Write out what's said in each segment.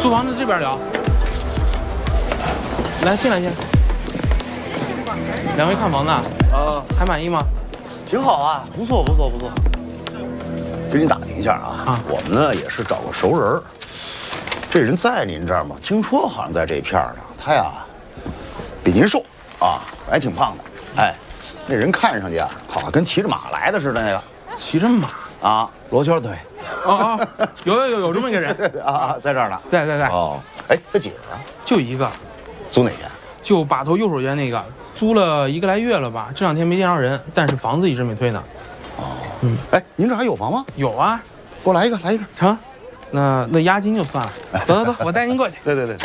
租房子这边聊。来，进来。两位看房子啊？还满意吗？ 挺好啊，不错。给你打听一下啊，我们呢也是找个熟人，这人在您这儿吗？听说好像在这片儿呢。他呀，比您瘦啊，还挺胖的。哎，那人看上去啊，好像跟骑着马来的似的那个。 骑着马啊， 罗圈腿。 有这么一个人啊，在这儿呢。 在。 哦，哎，他几个啊？ 就一个。 租哪间？ 就把头右手边那个，租了1个来月了吧？这2天没见着人，但是房子一直没退呢。 哎，您这还有房吗？ 有啊， 给我来一个。 成，那押金就算了。走，我带您过去。 对。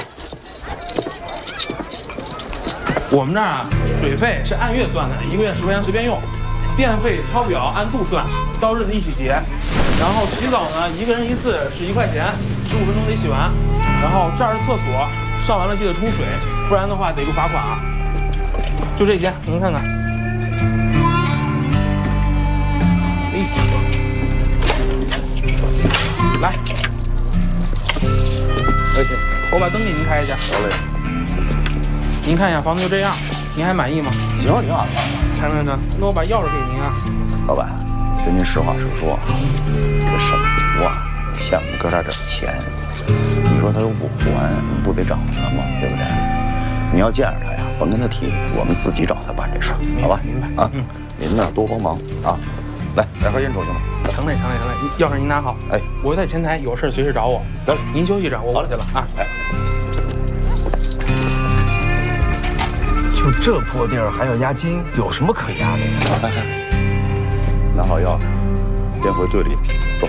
我们这儿啊，水费是按月算的，1个月10块钱随便用。电费抄表按度算，到日子一起结。然后洗澡呢，1个人1次是1块钱，15分钟得洗完。然后这儿是厕所，上完了记得冲水，不然的话得给罚款啊。就这些，您看看。来，我把灯给您开一下。 好嘞。 您看一下房子就这样，您还满意吗？ 行，挺好。 成，那我把钥匙给您啊。 老板，跟您实话实说，这沈福啊，欠我们哥俩点钱，你说他又不还，不得找他吗？对不对？你要见着他呀，甭跟他提，我们自己找他办这事儿，好吧？ 明白啊。您呢多帮忙啊。来盒烟抽去吧。 成嘞，钥匙您拿好。哎，我在前台，有事随时找我。 得了， 您休息着，我过去了啊。 哎。 就这破地儿还要押金，有什么可押的呀？ 拿好钥匙，先回队里走。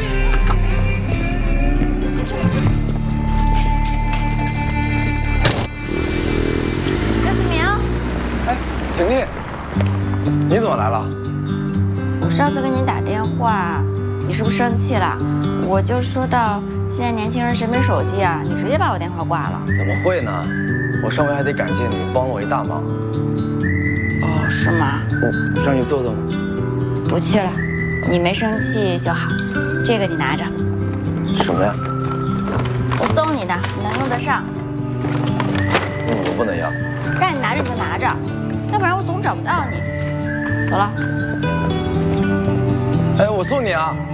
刘子明， 哎，婷婷，你怎么来了？ 我上次跟你打电话，你是不是生气了？我就说到现在年轻人谁没手机啊？你直接把我电话挂了。 怎么会呢？我上回还得感谢你，帮了我一大忙。 哦，是吗？ 我上去坐坐吗？ 不去了，你没生气就好。这个你拿着。 什么呀？ 我送你的，你能用得上。 我不能要。 让你拿着你就拿着，要不然我总找不到你。走了。 哎，我送你啊。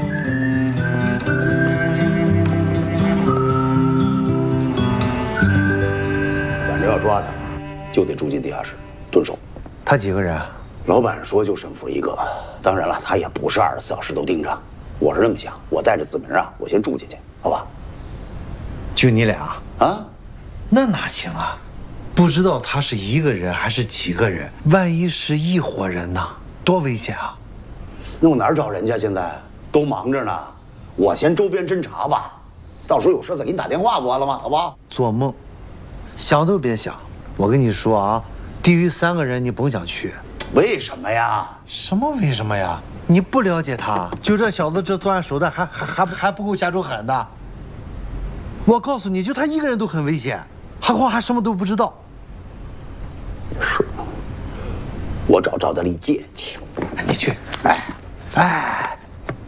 反正要抓他，就得住进地下室蹲守。 他几个人啊？ 老板说就沈福一个，当然了，他也不是24小时都盯着。我是这么想，我带着子明啊，我先住进去，好吧？ 就你俩啊？ 那哪行啊？不知道他是1个人还是几个人，万一是一伙人呢，多危险啊！ 那我哪儿找人家？现在都忙着呢，我先周边侦查吧，到时候有事再给你打电话，不完了吗？好不好？ 做梦，想都别想！我跟你说啊，低于3个人你甭想去。 为什么呀？ 什么为什么呀？你不了解他，就这小子这作案手段还不够下手狠的。我告诉你，就他1个人都很危险，何况还什么都不知道。 是，我找赵德利借去。 你去。哎，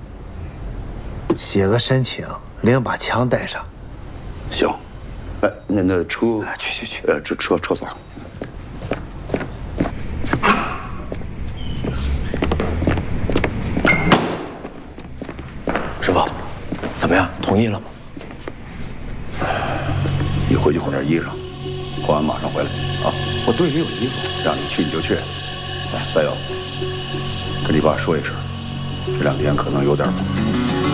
写个申请，领把枪带上。 行。哎，那车， 去。 这车算了。 师傅，怎么样？同意了吗？ 你回去换件衣裳，换完马上回来啊！我队里有衣服，让你去你就去。哎，再有，跟你爸说一声，这2天可能有点忙。